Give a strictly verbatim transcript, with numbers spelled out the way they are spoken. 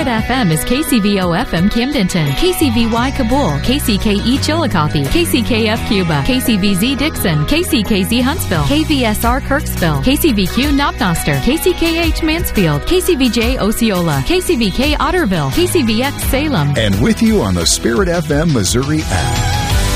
Spirit F M is K C V O F M Camdenton, K C V Y Kabul, K C K E Chillicothe, K C K F Cuba, K C V Z Dixon, K C K Z Huntsville, K V S R Kirksville, K C V Q Knobnoster, K C K H Mansfield, K C V J Osceola, K C V K Otterville, K C V X Salem. And with you on the Spirit F M Missouri app.